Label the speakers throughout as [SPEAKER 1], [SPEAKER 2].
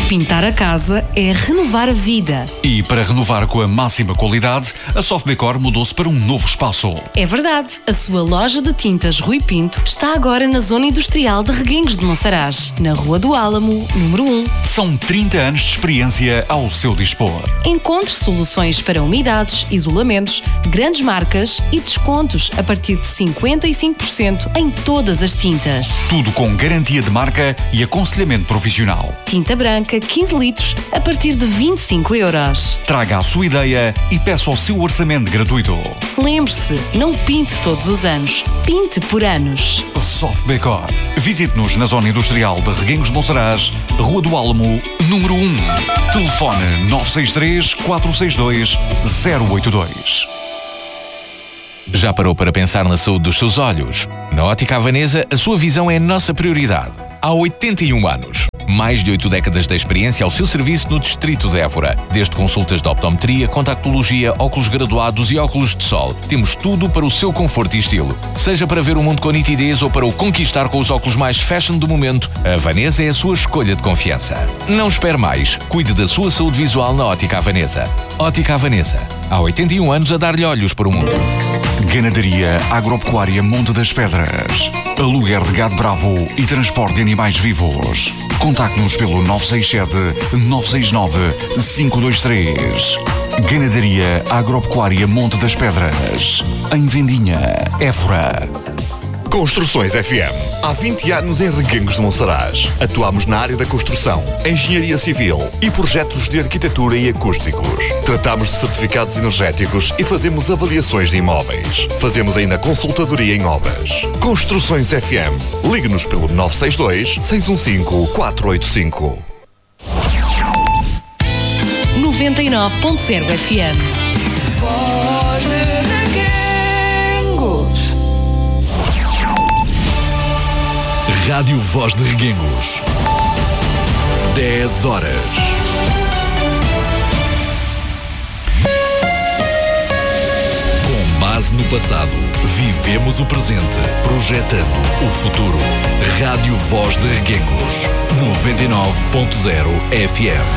[SPEAKER 1] Pintar a casa é renovar a vida.
[SPEAKER 2] E para renovar com a máxima qualidade, a Softdecor mudou-se para um novo espaço.
[SPEAKER 1] É verdade. A sua loja de tintas Rui Pinto está agora na zona industrial de Reguengos de Monsaraz, na Rua do Álamo, número 1.
[SPEAKER 2] São 30 anos de experiência ao seu dispor.
[SPEAKER 1] Encontre soluções para umidades, isolamentos, grandes marcas e descontos a partir de 55% em todas as tintas.
[SPEAKER 2] Tudo com garantia de marca e aconselhamento profissional.
[SPEAKER 1] Tinta branca 15 litros a partir de 25 euros.
[SPEAKER 2] Traga a sua ideia e peça o seu orçamento gratuito.
[SPEAKER 1] Lembre-se, não pinte todos os anos, pinte por anos.
[SPEAKER 2] Softdecor. Visite-nos na zona industrial de Reguengos de Monsaraz, Rua do Álamo, número 1. Telefone 963 462 082.
[SPEAKER 3] Já parou para pensar na saúde dos seus olhos? Na Ótica Havanesa, a sua visão é a nossa prioridade. Há 81 anos. Mais de 8 décadas de experiência ao seu serviço no distrito de Évora. Desde consultas de optometria, contactologia, óculos graduados e óculos de sol. Temos tudo para o seu conforto e estilo. Seja para ver o mundo com nitidez ou para o conquistar com os óculos mais fashion do momento, a Havanesa é a sua escolha de confiança. Não espere mais. Cuide da sua saúde visual na Ótica Havanesa. Ótica Havanesa. Há 81 anos a dar-lhe olhos para o mundo.
[SPEAKER 2] Ganaderia Agropecuária Monte das Pedras. Aluguer de gado bravo e transporte de animais vivos. Contacte-nos pelo 967-969-523. Ganaderia Agropecuária Monte das Pedras. Em Vendinha, Évora.
[SPEAKER 4] Construções FM. Há 20 anos em Reguengos de Monsaraz. Atuamos na área da construção, engenharia civil e projetos de arquitetura e acústicos. Tratamos de certificados energéticos e fazemos avaliações de imóveis. Fazemos ainda consultadoria em obras. Construções FM. Ligue-nos pelo 962-615-485.
[SPEAKER 1] 99.0 FM.
[SPEAKER 5] Voz de Reguengos.
[SPEAKER 4] Rádio Voz de Reguengos. 10 horas. Com base no passado, vivemos o presente, projetando o futuro. Rádio Voz de Reguengos. 99.0 FM.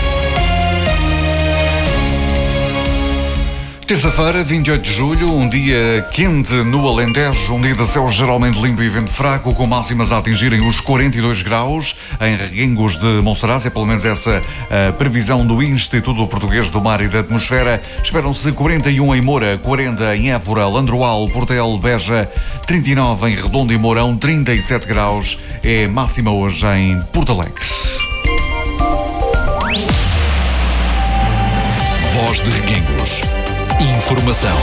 [SPEAKER 2] Terça-feira, 28 de julho, um dia quente no Alentejo, um dia de céu geralmente limpo e vento fraco, com máximas a atingirem os 42 graus em Reguengos de Monsaraz. É pelo menos essa a previsão do Instituto Português do Mar e da Atmosfera. Esperam-se 41 em Moura, 40 em Évora, Landroal, Portel, Beja, 39 em Redondo e Mourão, 37 graus é máxima hoje em Porto Alegre.
[SPEAKER 4] Voz de Reguengos. Informação.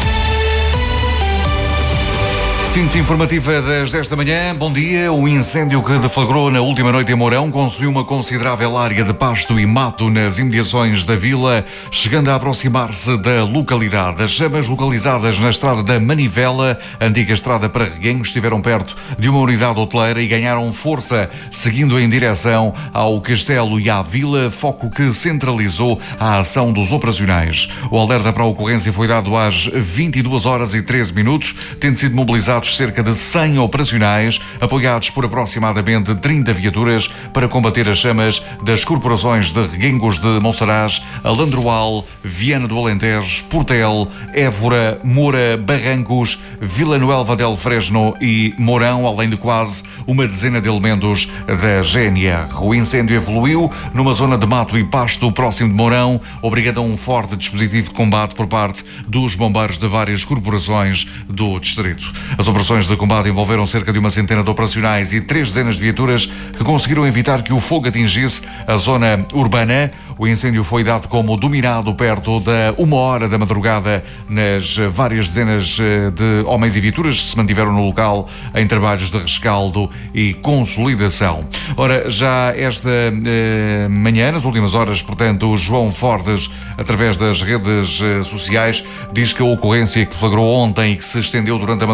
[SPEAKER 2] Síntese informativa das 10 da manhã. Bom dia. O incêndio que deflagrou na última noite em Mourão consumiu uma considerável área de pasto e mato nas imediações da vila, chegando a aproximar-se da localidade. As chamas localizadas na estrada da Manivela, antiga estrada para Reguengos, estiveram perto de uma unidade hoteleira e ganharam força, seguindo em direção ao castelo e à vila, foco que centralizou a ação dos operacionais. O alerta para a ocorrência foi dado às 22 horas e 13 minutos, tendo sido mobilizados cerca de 100 operacionais, apoiados por aproximadamente 30 viaturas para combater as chamas das corporações de Reguengos de Monsaraz, Alandroal, Viana do Alentejo, Portel, Évora, Moura, Barrancos, Vila Noelva del Fresno e Mourão, além de quase uma dezena de elementos da GNR. O incêndio evoluiu numa zona de mato e pasto próximo de Mourão, obrigando a um forte dispositivo de combate por parte dos bombeiros de várias corporações do distrito. As operações de combate envolveram cerca de uma centena de operacionais e 3 dezenas de viaturas que conseguiram evitar que o fogo atingisse a zona urbana. O incêndio foi dado como dominado perto da 1h da madrugada nas várias dezenas de homens e viaturas que se mantiveram no local em trabalhos de rescaldo e consolidação. Ora, já esta manhã, nas últimas horas, portanto, o João Fordes, através das redes sociais, diz que a ocorrência que flagrou ontem e que se estendeu durante a madrugada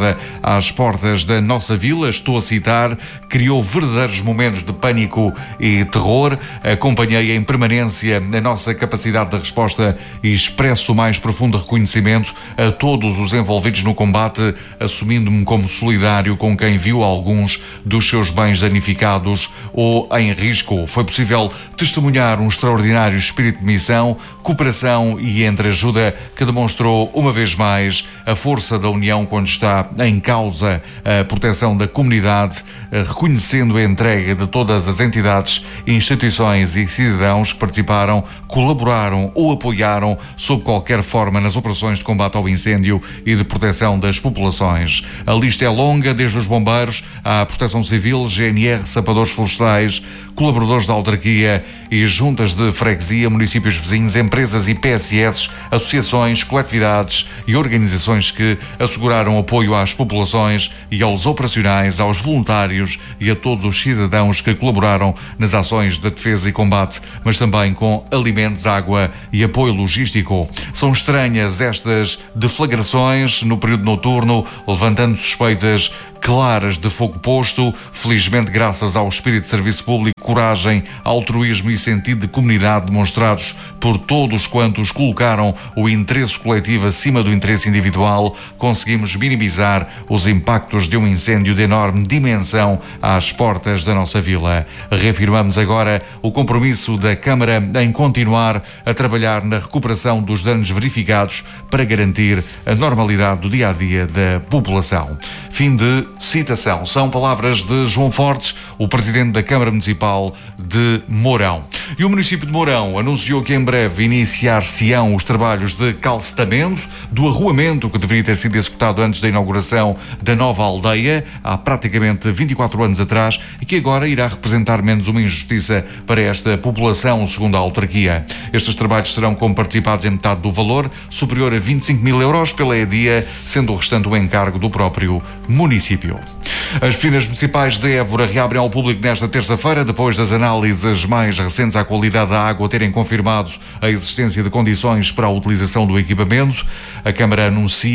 [SPEAKER 2] verificada às portas da nossa vila, estou a citar, criou verdadeiros momentos de pânico e terror. Acompanhei em permanência a nossa capacidade de resposta e expresso o mais profundo reconhecimento a todos os envolvidos no combate, assumindo-me como solidário com quem viu alguns dos seus bens danificados ou em risco. Foi possível testemunhar um extraordinário espírito de missão, cooperação e entreajuda que demonstrou uma vez mais a força da união quando está em causa a proteção da comunidade, reconhecendo a entrega de todas as entidades, instituições e cidadãos que participaram, colaboraram ou apoiaram sob qualquer forma nas operações de combate ao incêndio e de proteção das populações. A lista é longa, desde os bombeiros à Proteção Civil, GNR, sapadores florestais, colaboradores da autarquia e juntas de freguesia, municípios vizinhos, empresas e PSS, associações, coletividades e organizações que asseguraram apoio às populações e aos operacionais, aos voluntários e a todos os cidadãos que colaboraram nas ações de defesa e combate, mas também com alimentos, água e apoio logístico. São estranhas estas deflagrações no período noturno, levantando suspeitas claras de fogo posto. Felizmente, graças ao espírito de serviço público, coragem, altruísmo e sentido de comunidade demonstrados por todos quantos colocaram o interesse coletivo acima do interesse individual, conseguimos minimizar os impactos de um incêndio de enorme dimensão às portas da nossa vila. Reafirmamos agora o compromisso da Câmara em continuar a trabalhar na recuperação dos danos verificados para garantir a normalidade do dia-a-dia da população. Fim de citação. São palavras de João Fortes, o presidente da Câmara Municipal de Mourão. E o município de Mourão anunciou que em breve iniciar-se-ão os trabalhos de calcetamento do arruamento que deveria ter sido executado antes da inauguração da nova aldeia, há praticamente 24 anos atrás, e que agora irá representar menos uma injustiça para esta população, segundo a autarquia. Estes trabalhos serão comparticipados em metade do valor, superior a 25 mil euros pela EDIA, sendo o restante o encargo do próprio município. As piscinas municipais de Évora reabrem ao público nesta terça-feira, depois das análises mais recentes à qualidade da água terem confirmado a existência de condições para a utilização do equipamento. A Câmara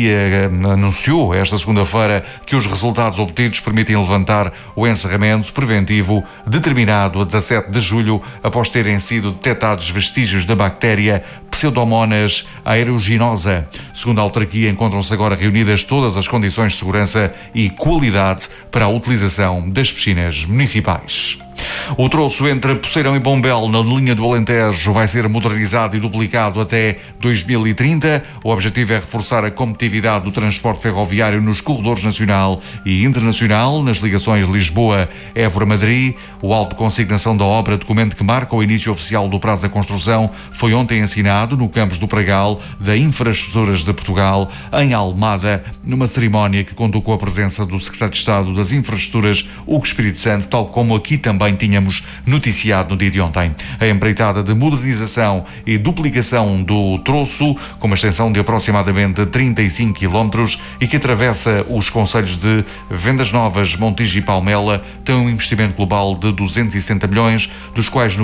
[SPEAKER 2] anunciou esta segunda-feira que os resultados obtidos permitem levantar o encerramento preventivo determinado a 17 de julho, após terem sido detectados vestígios da bactéria Pseudomonas aeruginosa. Segundo a autarquia, encontram-se agora reunidas todas as condições de segurança e qualidade para a utilização das piscinas municipais. O troço entre Poceirão e Bombel, na linha do Alentejo, vai ser modernizado e duplicado até 2030. O objetivo é reforçar a competitividade do transporte ferroviário nos corredores nacional e internacional, nas ligações Lisboa-Évora-Madrid. O auto de consignação da obra, documento que marca o início oficial do prazo da construção, foi ontem assinado no campus do Pragal da Infraestruturas de Portugal, em Almada, numa cerimónia que contou com a presença do Secretário de Estado das Infraestruturas, Hugo Espírito Santo, tal como aqui também tínhamos noticiado no dia de ontem. A empreitada de modernização e duplicação do troço, com uma extensão de aproximadamente 35 km e que atravessa os concelhos de Vendas Novas, Montijo e Palmela, tem um investimento global de 260 milhões, dos quais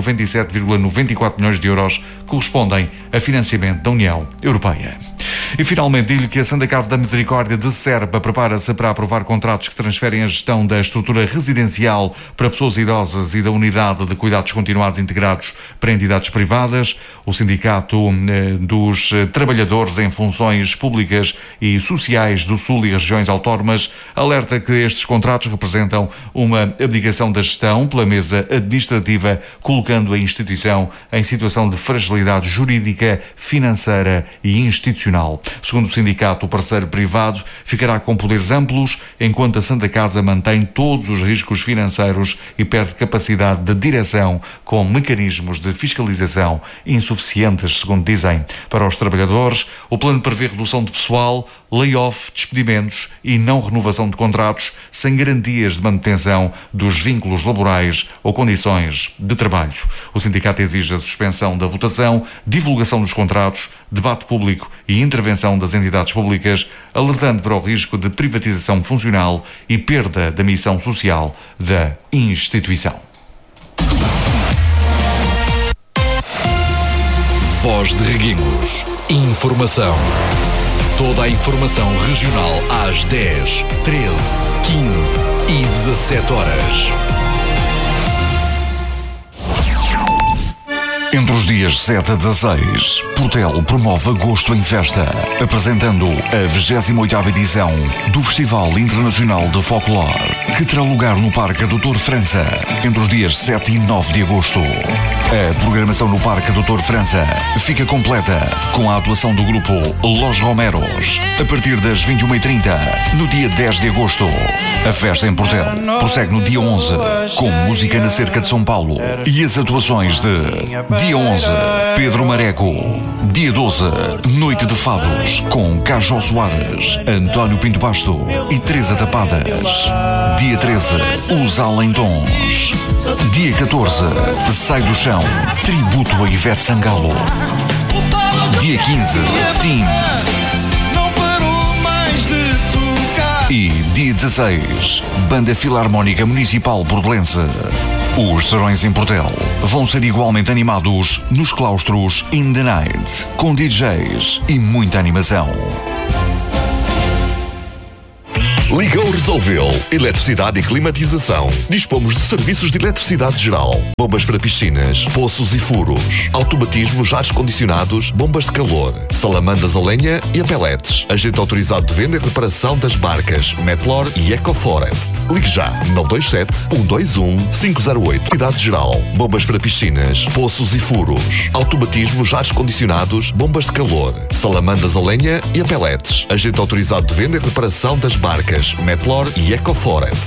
[SPEAKER 2] 97,94 milhões de euros correspondem a financiamento da União Europeia. E finalmente digo-lhe que a Santa Casa da Misericórdia de Serpa prepara-se para aprovar contratos que transferem a gestão da estrutura residencial para pessoas idosas e da unidade de cuidados continuados integrados para entidades privadas. O Sindicato dos Trabalhadores em Funções Públicas e Sociais do Sul e regiões autónomas alerta que estes contratos representam uma abdicação da gestão pela mesa administrativa, colocando a instituição em situação de fragilidade jurídica, financeira e institucional. Segundo o sindicato, o parceiro privado ficará com poderes amplos, enquanto a Santa Casa mantém todos os riscos financeiros e perde capacidade de direção, com mecanismos de fiscalização insuficientes, segundo dizem. Para os trabalhadores, o plano prevê redução de pessoal, layoff, despedimentos e não renovação de contratos, sem garantias de manutenção dos vínculos laborais ou condições de trabalho. O sindicato exige a suspensão da votação, divulgação dos contratos, debate público e intervenção das entidades públicas, alertando para o risco de privatização funcional e perda da missão social da instituição.
[SPEAKER 4] Voz de Reguengos. Informação Toda a informação regional às 10, 13, 15 e 17 horas.
[SPEAKER 2] Entre os dias 7 a 16, Portel promove Agosto em Festa, apresentando a 28ª edição do Festival Internacional de Folclore, que terá lugar no Parque Doutor França, entre os dias 7 e 9 de agosto. A programação no Parque Doutor França fica completa com a atuação do grupo Los Romeros, a partir das 21h30, no dia 10 de agosto. A festa em Portel prossegue no dia 11, com música na Cerca de São Paulo e as atuações de dia 11, Pedro Mareco. Dia 12, Noite de Fados, com Cajó Soares, António Pinto Basto e Teresa Tapadas. Dia 13, Os Alentons. Dia 14, Sai do Chão, tributo a Ivete Sangalo. Dia 15, Tim. E dia 16, Banda Filarmónica Municipal Portelense. Os serões em Portel vão ser igualmente animados nos claustros In The Night, com DJs e muita animação.
[SPEAKER 4] Ligou, resolveu. Eletricidade e climatização. Dispomos de serviços de eletricidade geral, bombas para piscinas, poços e furos, automatismos, ares condicionados, bombas de calor, salamandas a lenha e a pellets. Agente autorizado de venda e reparação das marcas Metlor e EcoForest. Ligue já 927-121-508. Cidade geral, bombas para piscinas, poços e furos, automatismos, ares condicionados, bombas de calor, salamandas a lenha e a pellets. Agente autorizado de venda e reparação das marcas Metlor e EcoForest.